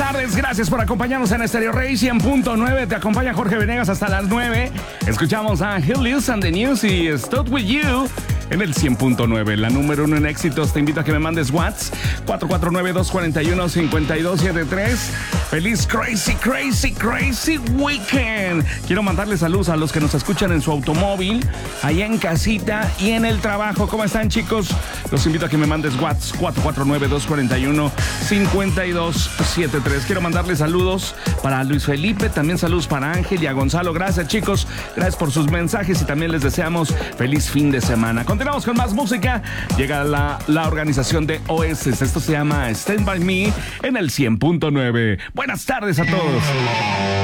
tardes, gracias por acompañarnos en Stereo Rey 100.9. Te acompaña Jorge Venegas hasta las 9. Escuchamos a Hills and the News y Stood With You en el 100.9, la número 1 en éxitos. Te invito a que me mandes WhatsApp 449-241-5273. Feliz crazy weekend. Quiero mandarle saludos a los que nos escuchan en su automóvil, allá en casita y en el trabajo. ¿Cómo están, chicos? Los invito a que me mandes WhatsApp 449-241-5273. Quiero mandarle saludos para Luis Felipe, también saludos para Ángel y a Gonzalo. Gracias, chicos, gracias por sus mensajes y también les deseamos feliz fin de semana. Continuamos con más música. Llega la organización de Oasis. Esto se llama Stand By Me en el 100.9. Buenas tardes a todos.